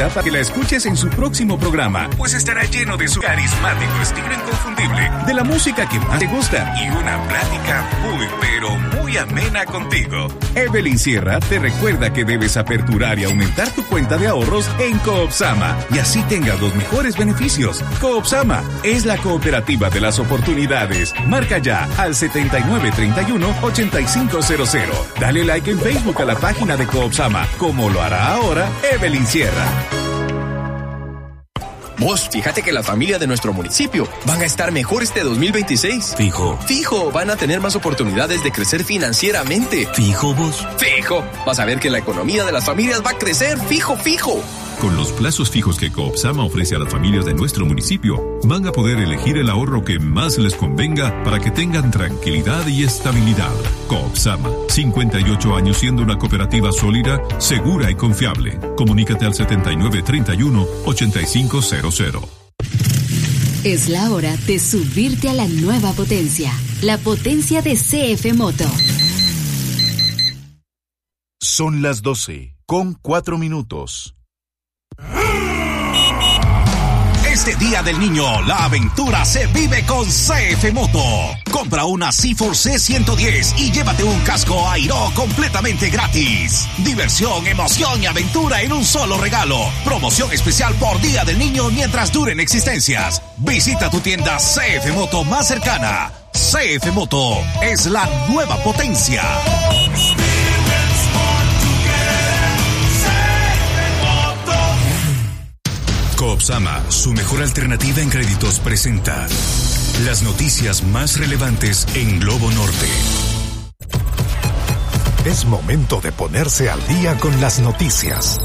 invita para que la escuches en su próximo programa, pues estará lleno de su carismático estilo inconfundible, de la música que más te gusta y una plática muy, pero muy amena contigo. Evelyn Sierra te recuerda que debes aperturar y aumentar tu cuenta de ahorros en Coopsama y así tengas los mejores beneficios. Coopsama es la cooperativa de las oportunidades. Marca ya al 7931-8500. Dale like en Facebook a la página de Coopsama, como lo hará ahora Evelyn Sierra. Vos, fíjate que la familia de nuestro municipio van a estar mejor este 2026. Fijo. Fijo, van a tener más oportunidades de crecer financieramente. Fijo, vos. Fijo, vas a ver que la economía de las familias va a crecer. Fijo, fijo. Con los plazos fijos que Coopsama ofrece a las familias de nuestro municipio, van a poder elegir el ahorro que más les convenga para que tengan tranquilidad y estabilidad. Coopsama, 58 años siendo una cooperativa sólida, segura y confiable. Comunícate al 7931-8500. Es la hora de subirte a la nueva potencia, la potencia de CF Moto. Son las 12:04. Este Día del Niño, la aventura se vive con CF Moto. Compra una C4 C110 y llévate un casco Airó completamente gratis. Diversión, emoción y aventura en un solo regalo. Promoción especial por Día del Niño mientras duren existencias. Visita tu tienda CF Moto más cercana. CF Moto es la nueva potencia. Coopsama, su mejor alternativa en créditos, presenta las noticias más relevantes en Globo Norte. Es momento de ponerse al día con las noticias.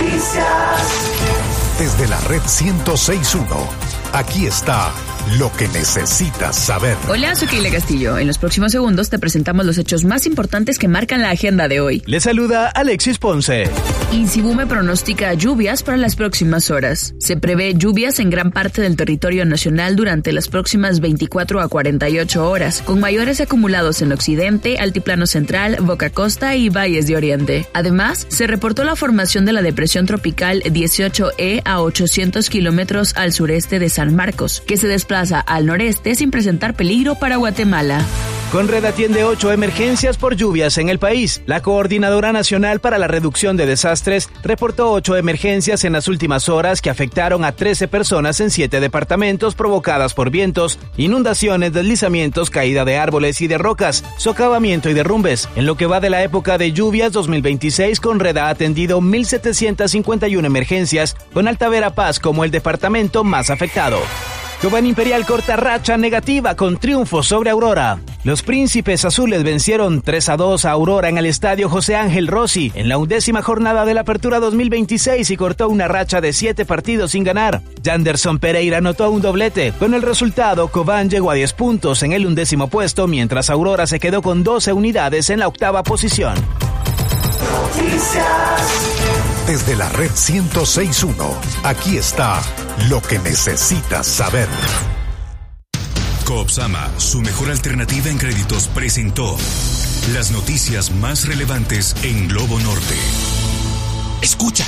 Desde la red 106.1, aquí está lo que necesitas saber. Hola, soy Keila Castillo. En los próximos segundos te presentamos los hechos más importantes que marcan la agenda de hoy. Le saluda Alexis Ponce. Insibume pronostica lluvias para las próximas horas. Se prevé lluvias en gran parte del territorio nacional durante las próximas 24 a 48 horas, con mayores acumulados en occidente, altiplano central, Boca Costa y valles de oriente. Además, se reportó la formación de la depresión tropical 18E a 800 kilómetros al sureste de San Marcos, que se desplaza al noreste sin presentar peligro para Guatemala. Conred atiende 8 emergencias por lluvias en el país. La Coordinadora Nacional para la Reducción de Desastres reportó 8 emergencias en las últimas horas que afectaron a 13 personas en 7 departamentos provocadas por vientos, inundaciones, deslizamientos, caída de árboles y de rocas, socavamiento y derrumbes. En lo que va de la época de lluvias 2026, Conred ha atendido 1,751 emergencias, con Altavera Paz como el departamento más afectado. Cobán Imperial corta racha negativa con triunfo sobre Aurora. Los Príncipes Azules vencieron 3-2 a Aurora en el estadio José Ángel Rossi en la 11ª jornada de la Apertura 2026 y cortó una racha de 7 partidos sin ganar. Janderson Pereira anotó un doblete. Con el resultado, Cobán llegó a 10 puntos en el 11º puesto, mientras Aurora se quedó con 12 unidades en la 8ª posición. Desde la red 106.1, aquí está lo que necesitas saber. Coopsama, su mejor alternativa en créditos, presentó las noticias más relevantes en Globo Norte. Escucha.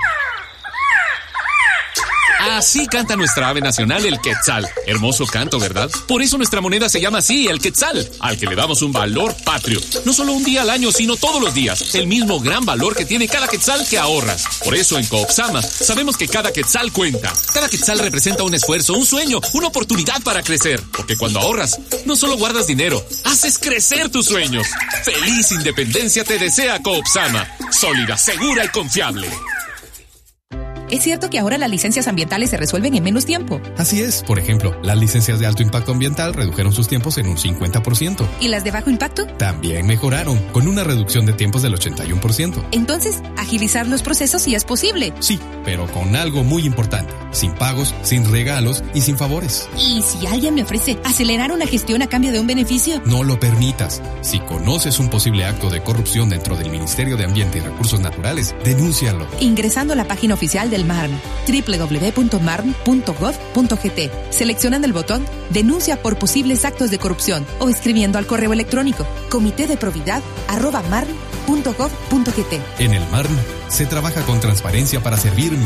Así canta nuestra ave nacional, el quetzal. Hermoso canto, ¿verdad? Por eso nuestra moneda se llama así, el quetzal, al que le damos un valor patrio. No solo un día al año, sino todos los días. El mismo gran valor que tiene cada quetzal que ahorras. Por eso en Coopsama sabemos que cada quetzal cuenta. Cada quetzal representa un esfuerzo, un sueño, una oportunidad para crecer. Porque cuando ahorras, no solo guardas dinero, haces crecer tus sueños. Feliz independencia te desea Coopsama. Sólida, segura y confiable. ¿Es cierto que ahora las licencias ambientales se resuelven en menos tiempo? Así es. Por ejemplo, las licencias de alto impacto ambiental redujeron sus tiempos en un 50%. ¿Y las de bajo impacto? También mejoraron, con una reducción de tiempos del 81%. Entonces, agilizar los procesos sí es posible. Sí, pero con algo muy importante. Sin pagos, sin regalos y sin favores. ¿Y si alguien me ofrece acelerar una gestión a cambio de un beneficio? No lo permitas. Si conoces un posible acto de corrupción dentro del Ministerio de Ambiente y Recursos Naturales, denúncialo. Ingresando a la página oficial del MARN, www.marn.gov.gt, seleccionando el botón Denuncia por posibles actos de corrupción o escribiendo al correo electrónico comitedepробidad@marn.gov.gt. En el MARN se trabaja con transparencia para servir